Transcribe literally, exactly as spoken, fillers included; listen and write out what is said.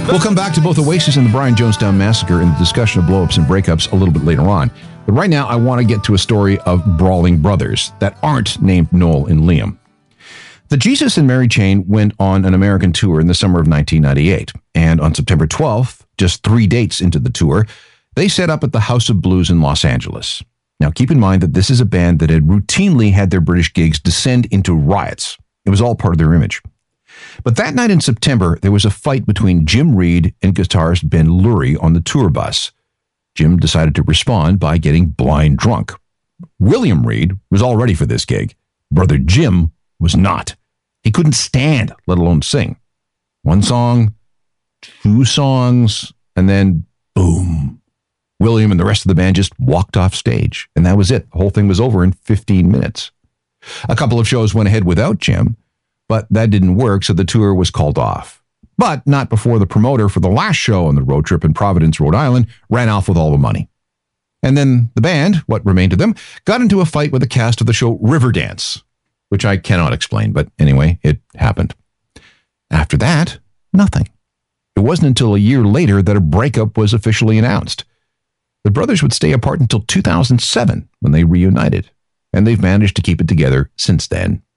We'll come back to both Oasis and the Brian Jonestown Massacre in the discussion of blow-ups and breakups a little bit later on. But right now, I want to get to a story of brawling brothers that aren't named Noel and Liam. The Jesus and Mary chain went on an American tour in the summer of nineteen ninety-eight. And on September twelfth, just three dates into the tour, they set up at the House of Blues in Los Angeles. Now, keep in mind that this is a band that had routinely had their British gigs descend into riots. It was all part of their image. But that night in September, there was a fight between Jim Reed and guitarist Ben Lurie on the tour bus. Jim decided to respond by getting blind drunk. William Reed was all ready for this gig. Brother Jim was not. He couldn't stand, let alone sing. One song, two songs, and then boom. William and the rest of the band just walked off stage, and that was it. The whole thing was over in fifteen minutes. A couple of shows went ahead without Jim, but that didn't work, so the tour was called off. But not before the promoter for the last show on the road trip in Providence, Rhode Island, ran off with all the money. And then the band, what remained of them, got into a fight with the cast of the show Riverdance, which I cannot explain, but anyway, it happened. After that, nothing. It wasn't until a year later that a breakup was officially announced. The brothers would stay apart until two thousand seven when they reunited, and they've managed to keep it together since then.